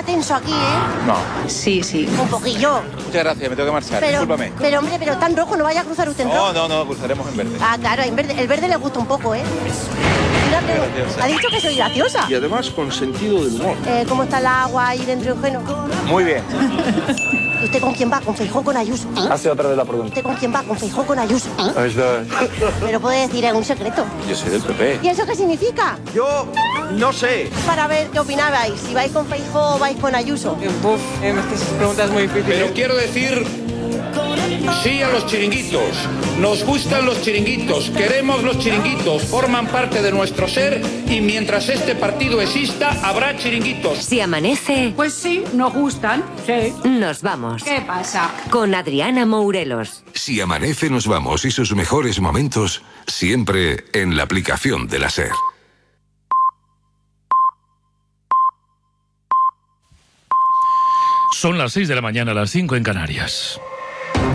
está tenso aquí, ¿eh? No. Sí, sí. Un poquillo. Muchas gracias, me tengo que marchar, discúlpame. Pero hombre, pero tan rojo, no vaya a cruzar usted en rojo. No, cruzaremos en verde. Ah, claro, el verde le gusta un poco, ¿eh? Ha dicho que soy graciosa. Y además con sentido del humor. ¿Cómo está el agua ahí dentro de Eugeno? Muy bien. ¿Y usted con quién va? ¿Con Feijóo o con Ayuso? Hace otra vez la pregunta. ¿Usted con quién va? ¿Con Feijóo o con Ayuso? Pero puede decir, es un secreto. Yo soy del PP. ¿Y eso qué significa? Yo no sé. Para ver qué opinabais, si vais con Feijóo o vais con Ayuso. Estas preguntas muy difíciles. Pero quiero decir sí a los chiringuitos. Nos gustan los chiringuitos, queremos los chiringuitos, forman parte de nuestro ser y mientras este partido exista habrá chiringuitos. Si amanece, Pues sí, nos gustan, sí. nos vamos. ¿Qué pasa? Con Adriana Mourelos. Si amanece nos vamos y sus mejores momentos siempre en la aplicación de la SER. Son las 6 de la mañana, las 5 en Canarias.